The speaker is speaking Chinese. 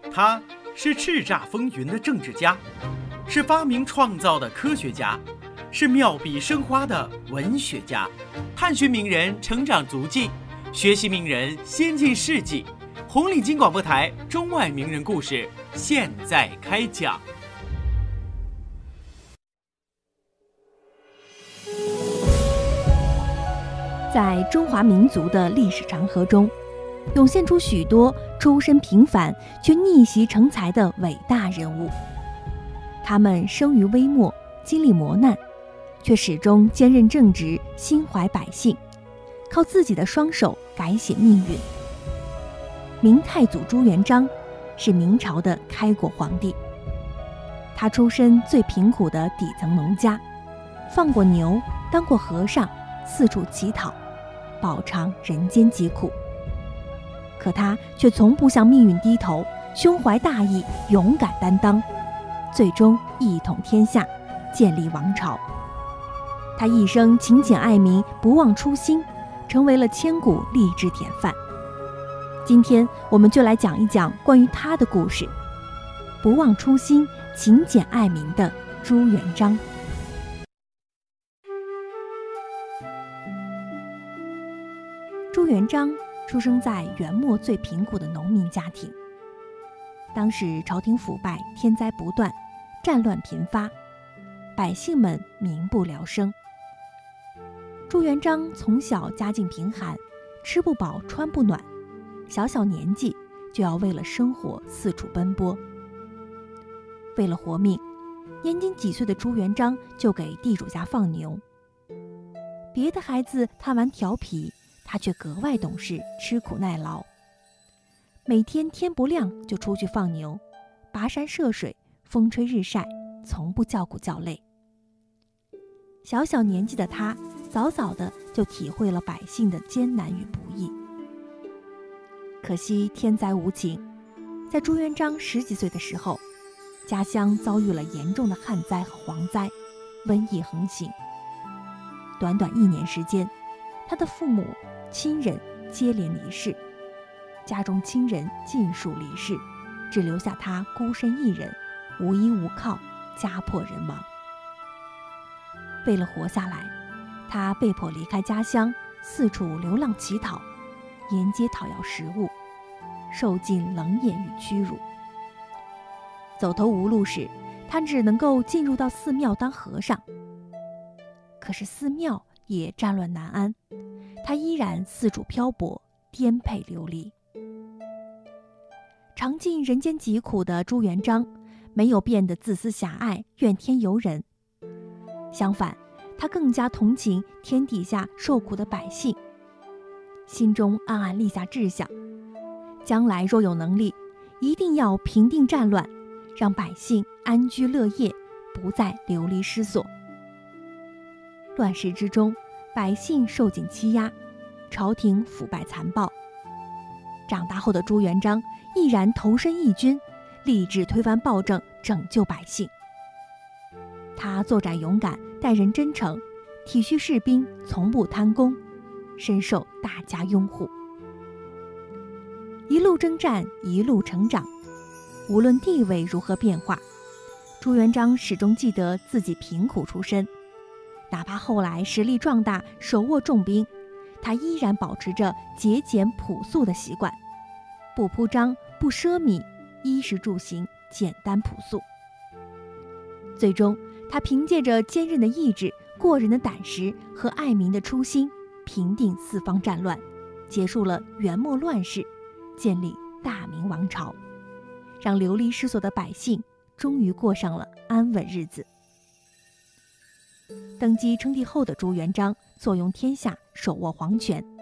他是叱咤风云的政治家，是发明创造的科学家，是妙笔生花的文学家。探寻名人成长足迹，学习名人先进事迹。红领巾广播台中外名人故事现在开讲。 在中华民族的历史长河中，涌现出许多出身平凡却逆袭成才的伟大人物。他们生于微末，经历磨难，却始终坚韧正直，心怀百姓，靠自己的双手改写命运。明太祖朱元璋是明朝的开国皇帝，他出身最贫苦的底层农家，放过牛，当过和尚，四处乞讨，饱尝人间疾苦。可他却从不向命运低头，胸怀大义，勇敢担当，最终一统天下，建立王朝。他一生勤俭爱民，不忘初心，成为了千古励志典范。今天我们就来讲一讲关于他的故事，不忘初心，勤俭爱民的朱元璋。朱元璋出生在元末最贫苦的农民家庭。当时朝廷腐败，天灾不断，战乱频发，百姓们民不聊生。朱元璋从小家境贫寒，吃不饱穿不暖，小小年纪就要为了生活四处奔波。为了活命，年仅几岁的朱元璋就给地主家放牛。别的孩子贪玩调皮，他却格外懂事，吃苦耐劳。每天天不亮就出去放牛，跋山涉水，风吹日晒，从不叫苦叫累。小小年纪的他，早早的就体会了百姓的艰难与不易。可惜天灾无情，在朱元璋10几岁的时候，家乡遭遇了严重的旱灾和蝗灾，瘟疫横行。短短1年时间，他的父母亲人接连离世，家中亲人尽数离世，只留下他孤身一人，无依无靠，家破人亡。为了活下来，他被迫离开家乡，四处流浪乞讨，沿街讨要食物，受尽冷眼与屈辱。走投无路时，他只能够进入到寺庙当和尚。可是寺庙也战乱难安，他依然四处漂泊，颠沛流离。尝尽人间疾苦的朱元璋没有变得自私狭隘，怨天尤人。相反，他更加同情天底下受苦的百姓，心中暗暗立下志向，将来若有能力，一定要平定战乱，让百姓安居乐业，不再流离失所。乱世之中，百姓受尽欺压，朝廷腐败残暴。长大后的朱元璋毅然投身义军，立志推翻暴政，拯救百姓。他作战勇敢，待人真诚，体恤士兵，从不贪功，深受大家拥护。一路征战，一路成长，无论地位如何变化，朱元璋始终记得自己贫苦出身。哪怕后来实力壮大，手握重兵，他依然保持着节俭朴素的习惯，不铺张，不奢靡，衣食住行简单朴素。最终，他凭借着坚韧的意志、过人的胆识和爱民的初心，平定四方战乱，结束了元末乱世，建立大明王朝，让流离失所的百姓终于过上了安稳日子。登基称帝后的朱元璋坐拥天下，手握皇权，